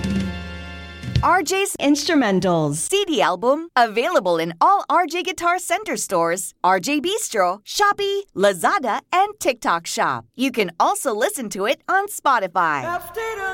RJ's Instrumentals CD album, available in all RJ Guitar Center stores, RJ Bistro, Shopee, Lazada, and TikTok Shop. You can also listen to it on Spotify.